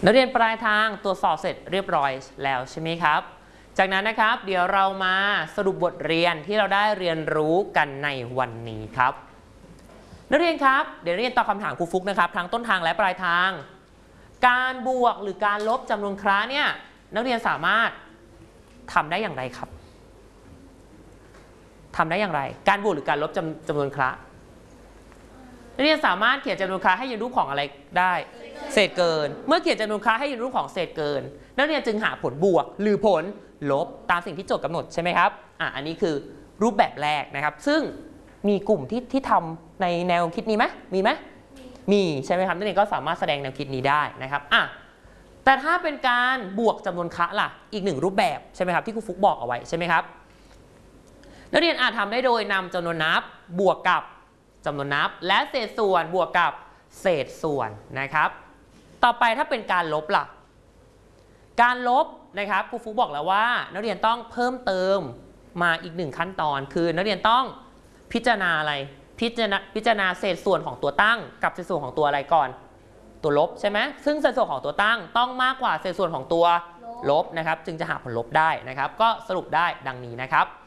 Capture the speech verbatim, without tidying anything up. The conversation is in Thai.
นักเรียนปลายทางตรวจสอบเสร็จเรียบร้อยแล้วใช่ไหมครับจากนั้นนะครับเดี๋ยวเรามาสรุปบทเรียนที่เราได้เรียนรู้กันในวันนี้ครับนักเรียนครับเดี๋ยวเรียนตอบคำถามครูฟุกนะครับทั้งต้นทางและปลายทางการบวกหรือการลบจำนวนครั้งเนี่ยนักเรียนสามารถทำได้อย่างไรครับทำได้อย่างไรการบวกหรือการลบจำจำนวนครั้งนักเรียนสามารถเขียนจำนวนครั้งให้ยืนรูปของอะไรได้เศษเกินเมื่อเขียนจำนวนครั้งให้ยืนรูปของเศษเกินนักเรียนจึงหาผลบวกหรือผลลบตามสิ่งที่โจทย์กำหนดใช่ไหมครับอ่ะอันนี้คือรูปแบบแรกนะครับซึ่งมีกลุ่มที่ที่ทำในแนวคิดนี้ไหมมีไหมมีใช่ไหมครับนักเรียนก็สามารถแสดงแนวคิดนี้ได้นะครับอ่ะแต่ถ้าเป็นการบวกจำนวนครั้งล่ะอีกหนึ่งรูปแบบใช่ไหมครับที่ครูฟุกบอกเอาไว้ใช่ไหมครับนักเรียนอาจทำได้โดยนำจำนวนนับบวกกับจำนวนนับและเศษส่วนบวกกับเศษส่วนนะครับต่อไปถ้าเป็นการลบล่ะการลบนะครับครูฟุกบอกแล้วว่านักเรียนต้องเพิ่มเติมมาอีกหนึ่งขั้นตอนคือนักเรียนต้องพิจารณาอะไรพิจารณาพิจารณาเศษส่วนของตัวตั้งกับเศษส่วนของตัวอะไรก่อนตัวลบใช่ไหมซึ่งเศษส่วนของตัวตั้งต้องมากกว่าเศษส่วนของตัวลบนะครับจึงจะหาผลลบได้นะครับก็สรุปได้ดังนี้นะครับ